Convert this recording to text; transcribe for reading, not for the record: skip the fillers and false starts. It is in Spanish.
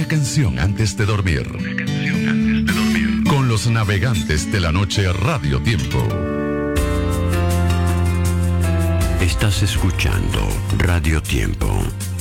Una canción antes de dormir. Con los navegantes de la noche Radio Tiempo. Estás escuchando Radio Tiempo,